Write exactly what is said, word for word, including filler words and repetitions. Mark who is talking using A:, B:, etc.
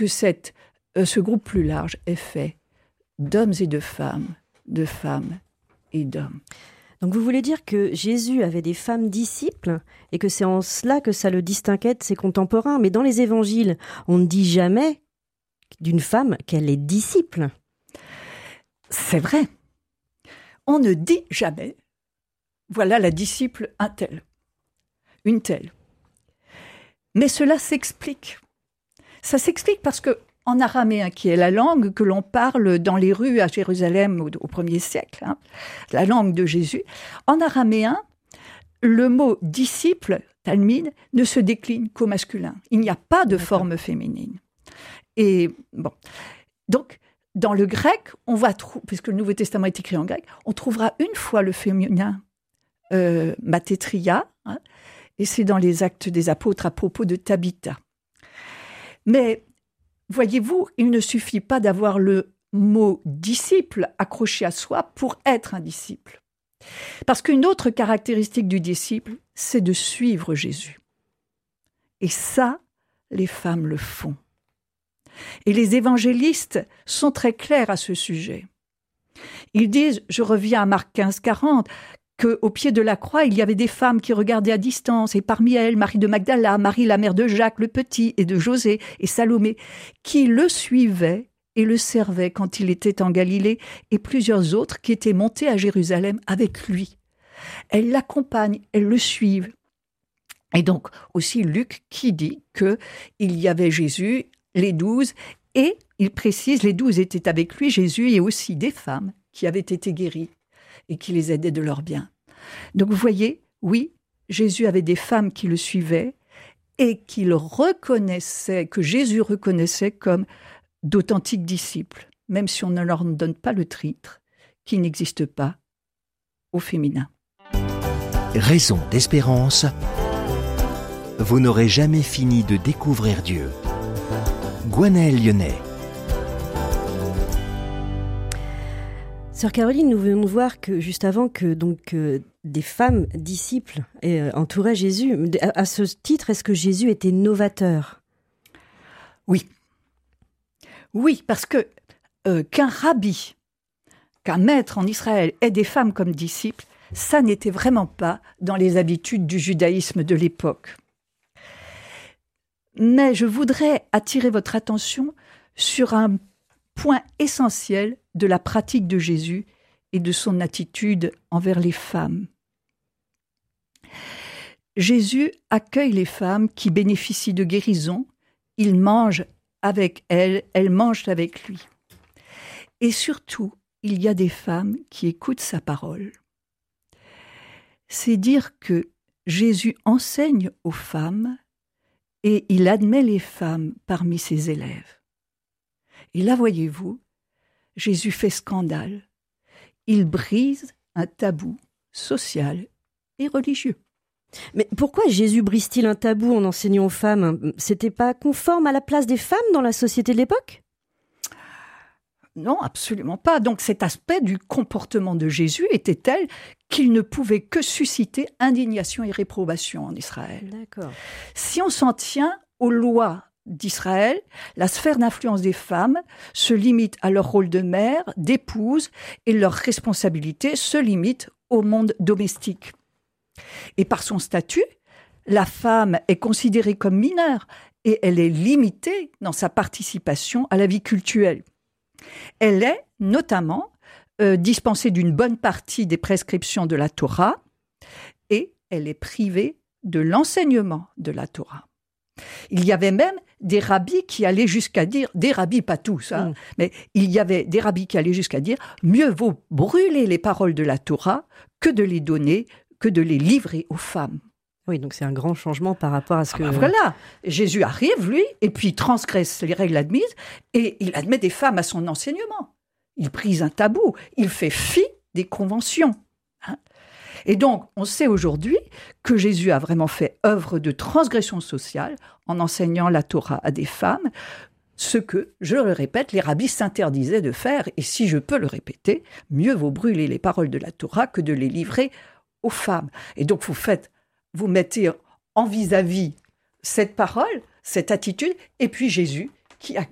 A: que cette, euh, ce groupe plus large est fait d'hommes et de femmes, de femmes et d'hommes.
B: Donc vous voulez dire que Jésus avait des femmes disciples et que c'est en cela que ça le distinguait de ses contemporains. Mais dans les évangiles, on ne dit jamais d'une femme qu'elle est disciple.
A: C'est vrai. On ne dit jamais, voilà la disciple un tel, une telle. Mais cela s'explique. Ça s'explique parce que en araméen, qui est la langue que l'on parle dans les rues à Jérusalem au, au premier siècle, hein, la langue de Jésus, en araméen, le mot disciple, talmid, ne se décline qu'au masculin. Il n'y a pas de D'accord. forme féminine. Et bon, donc, dans le grec, on va trouver, puisque le Nouveau Testament est écrit en grec, on trouvera une fois le féminin euh, mathétria, hein, et c'est dans les Actes des Apôtres à propos de Tabitha. Mais voyez-vous, il ne suffit pas d'avoir le mot disciple accroché à soi pour être un disciple. Parce qu'une autre caractéristique du disciple, c'est de suivre Jésus. Et ça, les femmes le font. Et les évangélistes sont très clairs à ce sujet. Ils disent, je reviens à Marc quinze, quarante, qu'au pied de la croix, il y avait des femmes qui regardaient à distance, et parmi elles, Marie de Magdala, Marie la mère de Jacques le Petit, et de José, et Salomé, qui le suivaient et le servaient quand il était en Galilée, et plusieurs autres qui étaient montées à Jérusalem avec lui. Elles l'accompagnent, elles le suivent. Et donc, aussi Luc qui dit qu'il y avait Jésus, les douze, et il précise, les douze étaient avec lui, Jésus, et aussi des femmes qui avaient été guéries et qui les aidaient de leurs biens. Donc vous voyez, oui, Jésus avait des femmes qui le suivaient et qu'il reconnaissait, que Jésus reconnaissait comme d'authentiques disciples, même si on ne leur donne pas le titre, qui n'existe pas au féminin.
C: Raison d'espérance, vous n'aurez jamais fini de découvrir Dieu. Gwenaëlle Lyonnais.
B: Sœur Caroline, nous venons de voir que juste avant que donc euh, des femmes disciples euh, entouraient Jésus. À, à ce titre, est-ce que Jésus était novateur ?
A: Oui. Oui, parce que euh, qu'un rabbi, qu'un maître en Israël ait des femmes comme disciples, ça n'était vraiment pas dans les habitudes du judaïsme de l'époque. Mais je voudrais attirer votre attention sur un point essentiel de la pratique de Jésus et de son attitude envers les femmes. Jésus accueille les femmes qui bénéficient de guérison, il mange avec elles, elles mangent avec lui. Et surtout, il y a des femmes qui écoutent sa parole. C'est dire que Jésus enseigne aux femmes et il admet les femmes parmi ses élèves. Et là, voyez-vous, Jésus fait scandale. Il brise un tabou social et religieux.
B: Mais pourquoi Jésus brise-t-il un tabou en enseignant aux femmes ? C'était pas conforme à la place des femmes dans la société de l'époque ?
A: Non, absolument pas. Donc cet aspect du comportement de Jésus était tel qu'il ne pouvait que susciter indignation et réprobation en Israël.
B: D'accord.
A: Si on s'en tient aux lois d'Israël, la sphère d'influence des femmes se limite à leur rôle de mère, d'épouse, et leur responsabilité se limite au monde domestique. Et par son statut, la femme est considérée comme mineure et elle est limitée dans sa participation à la vie cultuelle. Elle est notamment euh, dispensée d'une bonne partie des prescriptions de la Torah et elle est privée de l'enseignement de la Torah. Il y avait même des rabbis qui allaient jusqu'à dire, des rabbis pas tous, hein, mmh. mais il y avait des rabbis qui allaient jusqu'à dire mieux vaut brûler les paroles de la Torah que de les donner, que de les livrer aux femmes.
B: Oui, donc c'est un grand changement par rapport à ce que...
A: Ah ben voilà, Jésus arrive, lui, et puis transgresse les règles admises, et il admet des femmes à son enseignement. Il brise un tabou, il fait fi des conventions. Hein. Et donc, on sait aujourd'hui que Jésus a vraiment fait œuvre de transgression sociale en enseignant la Torah à des femmes, ce que, je le répète, les rabbis s'interdisaient de faire, et si je peux le répéter, mieux vaut brûler les paroles de la Torah que de les livrer aux femmes. Et donc, vous faites, vous mettez en vis-à-vis cette parole, cette attitude, et puis Jésus qui a